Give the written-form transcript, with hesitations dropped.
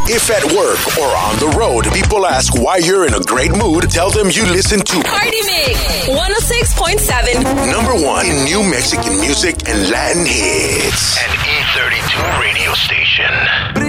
If at work or on the road, people ask why you're in a great mood, tell them you listen to Party Mix 106.7. number one in New Mexican music and Latin hits. An E32 radio station.